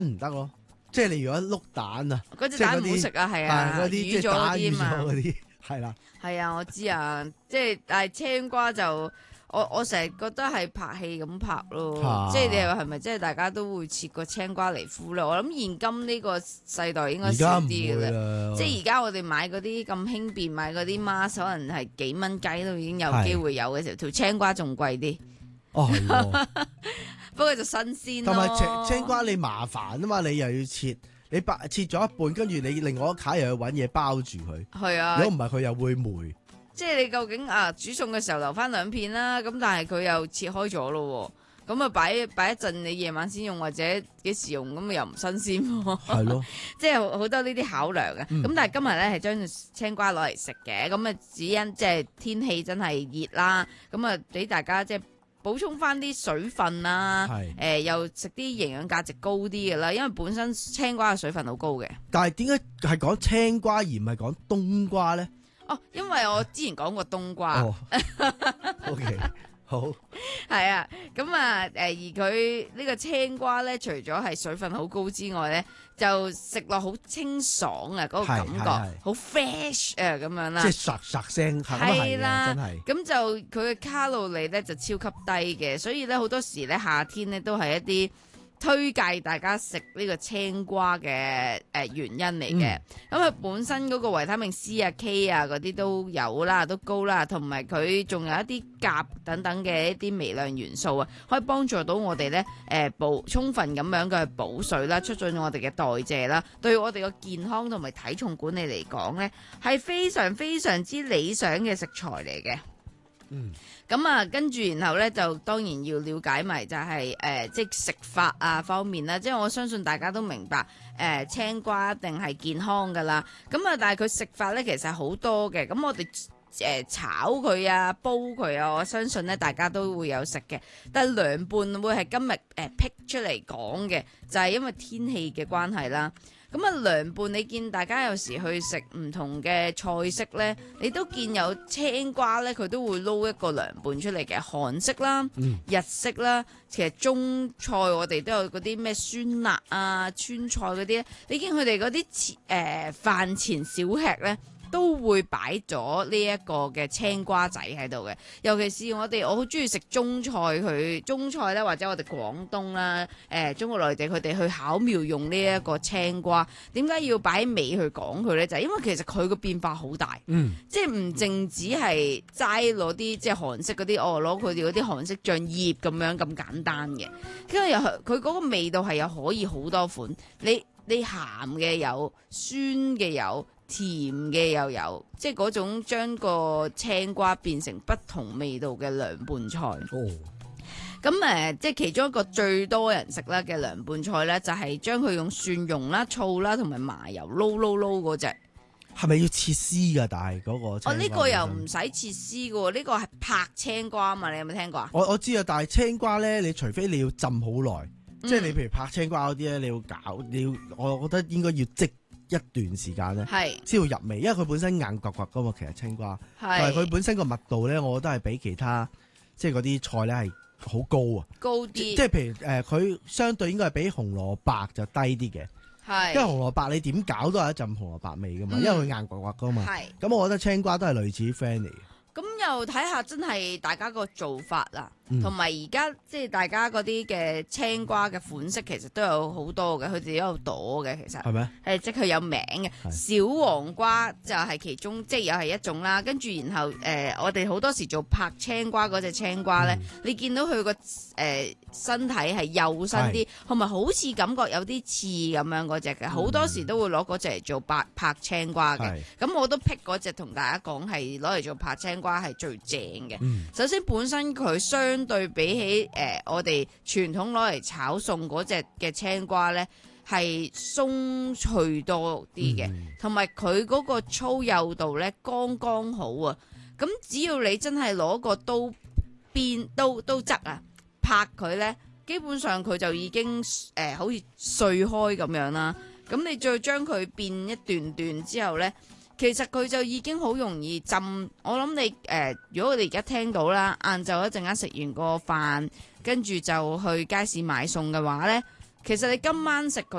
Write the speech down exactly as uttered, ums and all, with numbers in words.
唔得咯。即係你如果碌蛋啊， 嗰隻蛋唔好食啊，係啊， 嗰啲即係打魚咗嗰啲，係啦。 係啊，我知啊，即係但係青瓜就我我成日覺得係拍戲咁拍咯， 啊、 即係你話係咪即係大家都會切個青瓜嚟敷咧？我諗現今呢個世代應該少啲嘅啦，即係而家我哋買嗰啲咁輕便買嗰啲 mask，可能係幾蚊雞都已經有機會有嘅時候，條青瓜仲貴啲。 哦，係。 不過就新鮮咯。 同埋青青瓜你麻煩啊嘛，你又要切，你白切咗一半，跟住你另外一卡又要揾嘢包住佢。 係啊， 如果唔係佢又會霉。 即係你究竟啊煮餸嘅時候留翻兩片啦，咁但係佢又切開咗咯，咁啊擺擺一陣你夜晚先用或者幾時用，咁又唔新鮮。 係咯， 即係好多呢啲考量嘅。咁、嗯、但係今日咧係將青瓜攞嚟食嘅，咁啊只因即係天氣真係熱啦，咁啊俾大家即係補充翻啲水分啦，誒、呃、又食啲營養價值高啲嘅啦，因為本身青瓜嘅水分好高嘅。 但係點解係講青瓜而唔係講冬瓜咧？ 哦，因為我之前講過冬瓜。 哦、o、okay, K， 好。 係啊，咁啊，誒，而佢呢個青瓜咧，除咗係水分好高之外咧，就食落好清爽啊，嗰、那個感覺好 fresh 啊，咁樣啦。 即係唰唰聲，係啦，真係。 咁就佢嘅卡路里咧就超級低嘅，所以咧好多時咧夏天咧都係一啲推介大家食呢個青瓜嘅誒原因嚟嘅，咁佢、嗯、本身嗰個維他命 C 啊、K 啊嗰啲都有啦，都高啦，同埋佢仲有一啲鉀等等嘅一啲微量元素啊，可以幫助到我哋咧誒補充分咁樣嘅補水啦，促進我哋嘅代謝啦，對我哋個健康同埋體重管理嚟講咧係非常非常之理想嘅食材嚟嘅。 嗯， 咁啊，跟住然後咧，就當然要了解埋就係、是、誒、呃，即係食法啊方面啦。即係我相信大家都明白，誒、呃、青瓜一定係健康噶啦。咁啊，但係佢食法咧其實好多嘅。咁我哋誒、呃、炒佢啊、煲佢啊，我相信咧大家都會有食嘅。但係涼拌會係今日誒辟出嚟講嘅，就係、是、因為天氣嘅關係啦。咁啊，涼拌你見大家有時去食唔同嘅菜式咧，你都見有青瓜咧，佢都會撈一個涼拌出嚟嘅，韓式啦、 嗯、 日式啦，其實中菜我哋都有嗰啲咩酸辣啊、川菜嗰啲，你見佢哋嗰啲誒飯前小吃咧，都會擺咗呢一個嘅青瓜仔喺度嘅，尤其是我哋我好中意食中菜，佢中菜咧或者我哋廣東啦，誒、呃、中國內地佢哋去巧妙用呢一個青瓜，點解要擺尾去講佢咧？就係、是、因為其實佢個變化好大， 嗯， 即係唔淨止係齋攞啲即係韓式嗰啲，哦攞佢哋嗰啲韓式醬葉咁樣咁簡單嘅，因為佢嗰個味道係有可以好多款，你你鹹嘅有，酸嘅有。甜嘅又有，即係嗰種將個青瓜變成不同味道嘅涼拌菜。 哦， 咁誒、呃，即係其中一個最多人食啦嘅涼拌菜咧，就係將佢用蒜蓉啦、醋啦同埋麻油撈撈撈嗰隻。 係咪要切絲㗎？但係嗰個哦，呢、這個又唔使切絲㗎，呢、這個係拍青瓜啊嘛，你有冇聽過啊？ 我我知啊，但係青瓜咧，你除非你要浸好耐， 嗯、 即係你譬如拍青瓜嗰啲咧，你要搞，你要，我覺得應該要即。一段時間咧，係先會入味，因為佢本身硬刮刮噶嘛，其實青瓜，但係佢本身個密度咧，我覺得係比其他即係嗰啲菜咧係好高啊，高啲，即係譬如誒，佢、呃、相對應該係比紅蘿蔔就低啲嘅，係，因為紅蘿蔔你點搞都係一陣紅蘿蔔味噶嘛，嗯、因為佢硬刮刮噶嘛，係，咁我覺得青瓜都係類似 friend 嚟嘅。咁又睇下真係大家個做法啦，同埋而家即係大家嗰啲嘅青瓜嘅款式其實都有好多嘅，佢哋都有朵嘅，其實係咩？係即係佢有名嘅，小黃瓜就係其中，即係又係一種啦。跟住然後誒、呃，我哋好多時做拍青瓜嗰隻青瓜咧，嗯、你見到佢個誒身體係幼身啲，同埋好似感覺有啲刺咁樣嗰隻嘅，好、嗯、多時都會攞嗰隻嚟做拍拍青瓜嘅。咁我都辟嗰隻同大家講係攞嚟做拍青瓜係最正嘅。嗯、首先本身佢相對比起誒、呃、我哋傳統攞嚟炒餸嗰隻嘅青瓜咧，係鬆脆多啲嘅，同埋佢嗰個粗幼度咧剛剛好啊！咁只要你真係攞個刀邊刀刀側啊拍佢咧，基本上佢就已經誒、呃、好似碎開咁樣啦。咁你再將佢變一段段之後咧，其實佢就已經好容易浸。我諗你誒、呃，如果我哋而家聽到啦，晏晝一陣間食完個飯，跟住就去街市買餸嘅話咧， 其實你今晚食佢